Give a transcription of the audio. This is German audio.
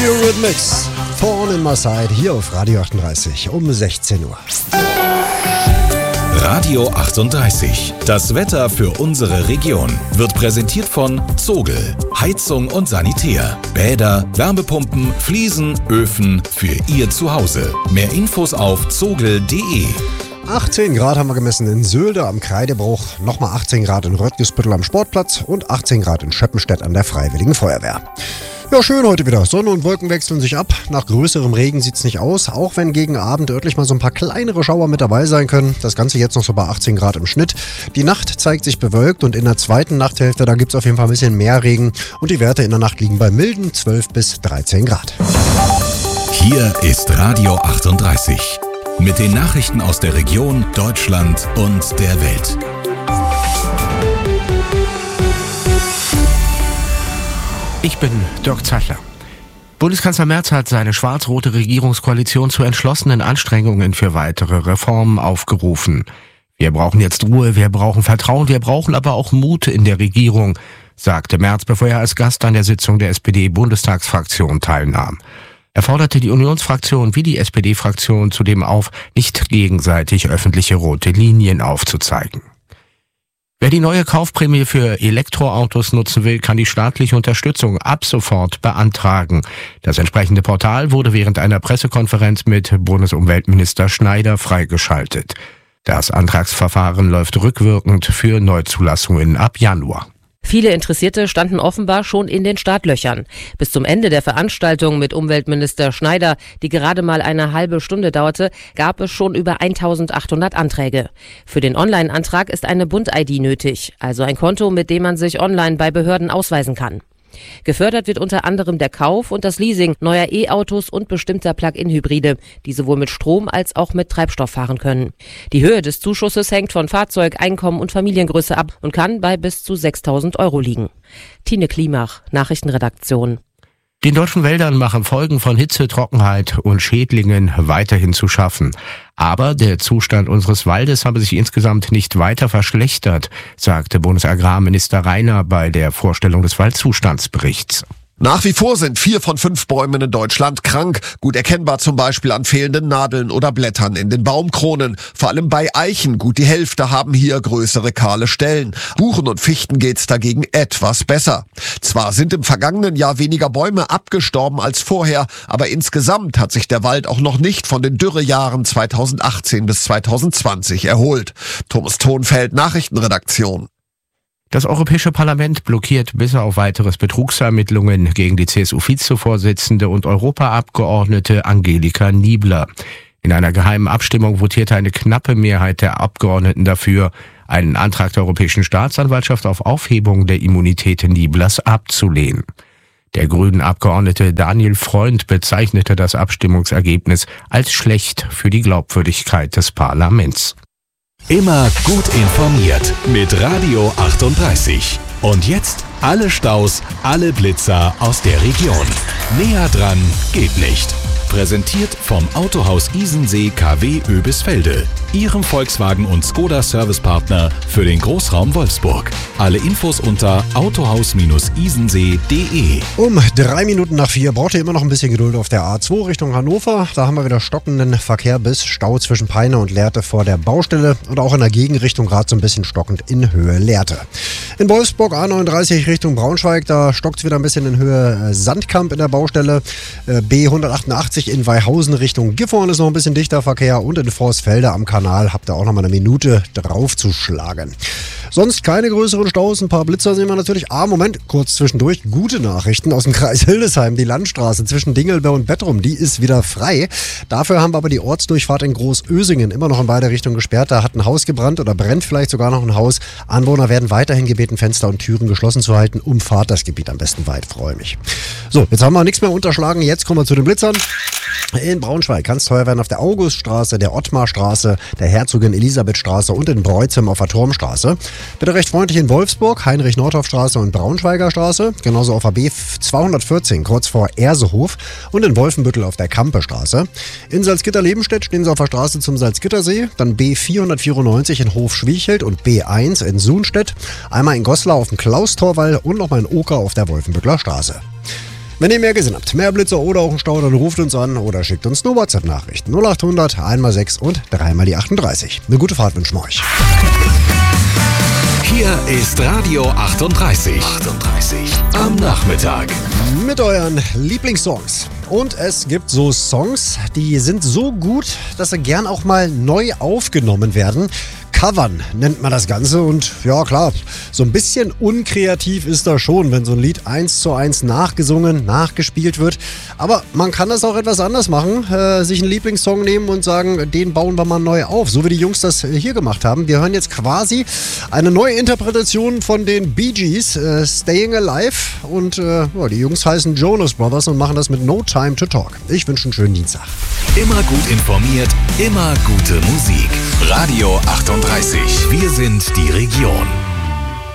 Eurythmics, Thorn in My Side, hier auf Radio 38 um 16 Uhr. Radio 38. Das Wetter für unsere Region wird präsentiert von Zogel. Heizung und Sanitär. Bäder, Wärmepumpen, Fliesen, Öfen für Ihr Zuhause. Mehr Infos auf zogel.de. 18 Grad haben wir gemessen in Sölde am Kreidebruch, nochmal 18 Grad in Röttgesbüttel am Sportplatz und 18 Grad in Schöppenstedt an der Freiwilligen Feuerwehr. Ja, schön heute wieder. Sonne und Wolken wechseln sich ab. Nach größerem Regen sieht's nicht aus, auch wenn gegen Abend örtlich mal so ein paar kleinere Schauer mit dabei sein können. Das Ganze jetzt noch so bei 18 Grad im Schnitt. Die Nacht zeigt sich bewölkt und in der zweiten Nachthälfte, da gibt's auf jeden Fall ein bisschen mehr Regen. Und die Werte in der Nacht liegen bei milden 12 bis 13 Grad. Hier ist Radio 38. Mit den Nachrichten aus der Region, Deutschland und der Welt. Ich bin Dirk Zattler. Bundeskanzler Merz hat seine schwarz-rote Regierungskoalition zu entschlossenen Anstrengungen für weitere Reformen aufgerufen. Wir brauchen jetzt Ruhe, wir brauchen Vertrauen, wir brauchen aber auch Mut in der Regierung, sagte Merz, bevor er als Gast an der Sitzung der SPD-Bundestagsfraktion teilnahm. Er forderte die Unionsfraktion wie die SPD-Fraktion zudem auf, nicht gegenseitig öffentliche rote Linien aufzuzeigen. Wer die neue Kaufprämie für Elektroautos nutzen will, kann die staatliche Unterstützung ab sofort beantragen. Das entsprechende Portal wurde während einer Pressekonferenz mit Bundesumweltminister Schneider freigeschaltet. Das Antragsverfahren läuft rückwirkend für Neuzulassungen ab Januar. Viele Interessierte standen offenbar schon in den Startlöchern. Bis zum Ende der Veranstaltung mit Umweltminister Schneider, die gerade mal eine halbe Stunde dauerte, gab es schon über 1800 Anträge. Für den Online-Antrag ist eine Bund-ID nötig, also ein Konto, mit dem man sich online bei Behörden ausweisen kann. Gefördert wird unter anderem der Kauf und das Leasing neuer E-Autos und bestimmter Plug-in-Hybride, die sowohl mit Strom als auch mit Treibstoff fahren können. Die Höhe des Zuschusses hängt von Fahrzeug, Einkommen und Familiengröße ab und kann bei bis zu 6.000 € liegen. Tine Klimach, Nachrichtenredaktion. Den deutschen Wäldern machen Folgen von Hitze, Trockenheit und Schädlingen weiterhin zu schaffen. Aber der Zustand unseres Waldes habe sich insgesamt nicht weiter verschlechtert, sagte Bundesagrarminister Reiner bei der Vorstellung des Waldzustandsberichts. Nach wie vor sind 4 von 5 Bäumen in Deutschland krank, gut erkennbar zum Beispiel an fehlenden Nadeln oder Blättern in den Baumkronen. Vor allem bei Eichen, gut die Hälfte haben hier größere kahle Stellen. Buchen und Fichten geht's dagegen etwas besser. Zwar sind im vergangenen Jahr weniger Bäume abgestorben als vorher, aber insgesamt hat sich der Wald auch noch nicht von den Dürrejahren 2018 bis 2020 erholt. Thomas Thonfeld, Nachrichtenredaktion. Das Europäische Parlament blockiert bis auf weiteres Betrugsermittlungen gegen die CSU-Vizevorsitzende und Europaabgeordnete Angelika Niebler. In einer geheimen Abstimmung votierte eine knappe Mehrheit der Abgeordneten dafür, einen Antrag der Europäischen Staatsanwaltschaft auf Aufhebung der Immunität Nieblers abzulehnen. Der Grünen-Abgeordnete Daniel Freund bezeichnete das Abstimmungsergebnis als schlecht für die Glaubwürdigkeit des Parlaments. Immer gut informiert mit Radio 38. Und jetzt alle Staus, alle Blitzer aus der Region. Näher dran geht nicht. Präsentiert vom Autohaus Isensee KW Oebisfelde, Ihrem Volkswagen und Skoda Servicepartner für den Großraum Wolfsburg. Alle Infos unter autohaus-isensee.de. Um 3 Minuten nach 4 braucht ihr immer noch ein bisschen Geduld auf der A2 Richtung Hannover. Da haben wir wieder stockenden Verkehr bis Stau zwischen Peine und Lehrte vor der Baustelle und auch in der Gegenrichtung gerade so ein bisschen stockend in Höhe Lehrte. In Wolfsburg A39 Richtung Braunschweig, da stockt es wieder ein bisschen in Höhe Sandkamp in der Baustelle. B188 in Weihausen Richtung Gifhorn ist noch ein bisschen dichter Verkehr und in Vorsfelde am Kanal habt ihr auch noch mal eine Minute draufzuschlagen. Sonst keine größeren Staus, ein paar Blitzer sehen wir natürlich. Moment, kurz zwischendurch, gute Nachrichten aus dem Kreis Hildesheim. Die Landstraße zwischen Dingelbe und Bettrum, die ist wieder frei. Dafür haben wir aber die Ortsdurchfahrt in Großösingen immer noch in beide Richtungen gesperrt. Da hat ein Haus gebrannt oder brennt vielleicht sogar noch ein Haus. Anwohner werden weiterhin gebeten, Fenster und Türen geschlossen zu halten. Umfahrt das Gebiet am besten weit, freue mich. So, jetzt haben wir nichts mehr unterschlagen. Jetzt kommen wir zu den Blitzern. In Braunschweig kann es teuer werden auf der Auguststraße, der Ottmarstraße, der Herzogin Elisabethstraße und in Breuzem auf der Turmstraße. Bitte recht freundlich in Wolfsburg, Heinrich-Nordhoff-Straße und Braunschweiger Straße. Genauso auf der B214 kurz vor Ersehof und in Wolfenbüttel auf der Kampestraße. In Salzgitter-Lebenstedt stehen sie auf der Straße zum Salzgittersee. Dann B494 in Hof-Schwiechelt und B1 in Sunstedt. Einmal in Goslar auf dem Klaustorwall und nochmal in Oker auf der Wolfenbüttler Straße. Wenn ihr mehr gesehen habt, mehr Blitzer oder auch einen Stau, dann ruft uns an oder schickt uns eine WhatsApp-Nachricht. 0800 1x6 und 3x38. Eine gute Fahrt wünschen wir euch. Hier ist Radio 38. Am Nachmittag. Mit euren Lieblingssongs. Und es gibt so Songs, die sind so gut, dass sie gern auch mal neu aufgenommen werden. Covern nennt man das Ganze und ja klar, so ein bisschen unkreativ ist das schon, wenn so ein Lied 1:1 nachgesungen, nachgespielt wird. Aber man kann das auch etwas anders machen, sich einen Lieblingssong nehmen und sagen, den bauen wir mal neu auf, so wie die Jungs das hier gemacht haben. Wir hören jetzt quasi eine neue Interpretation von den Bee Gees, Staying Alive, und die Jungs heißen Jonas Brothers und machen das mit No Time to Talk. Ich wünsche einen schönen Dienstag. Immer gut informiert, immer gute Musik. Radio 38. Wir sind die Region.